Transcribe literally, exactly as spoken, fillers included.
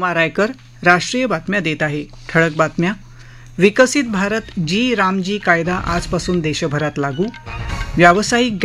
उमा रायकर राष्ट्रीय बातम्या देत आहे. ठळक बातम्या. विकसित भारत जी रामजी कायदा आजपासून देशभरात लागू. व्यावसायिक